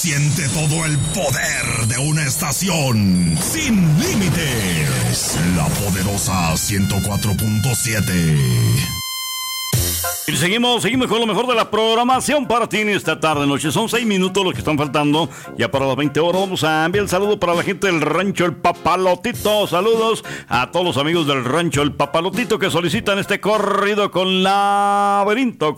Siente todo el poder de una estación sin límites. La poderosa 104.7. Y seguimos con lo mejor de la programación para ti en esta tarde noche. Son 6 minutos los que están faltando. Ya para las 20 horas vamos a enviar el saludo para la gente del Rancho El Papalotito. Saludos a todos los amigos del Rancho El Papalotito que solicitan este corrido con Laberinto.